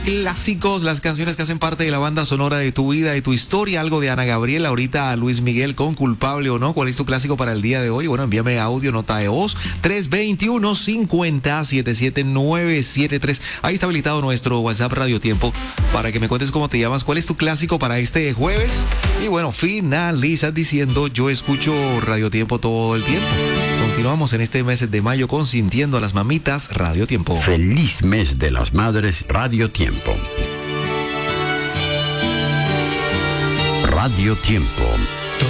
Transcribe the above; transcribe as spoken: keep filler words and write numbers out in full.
Clásicos, las canciones que hacen parte de la banda sonora de tu vida, de tu historia, algo de Ana Gabriel, ahorita Luis Miguel con Culpable o No. ¿Cuál es tu clásico para el día de hoy? Bueno, envíame audio, nota de voz, tres dos uno, cinco cero, siete siete nueve siete tres. Ahí está habilitado nuestro WhatsApp Radio Tiempo para que me cuentes cómo te llamas, cuál es tu clásico para este jueves. Y bueno, finalizas diciendo, yo escucho Radio Tiempo todo el tiempo. Continuamos en este mes de mayo consintiendo a las mamitas. Radio Tiempo. Feliz mes de las madres. Radio Tiempo. Radio Tiempo.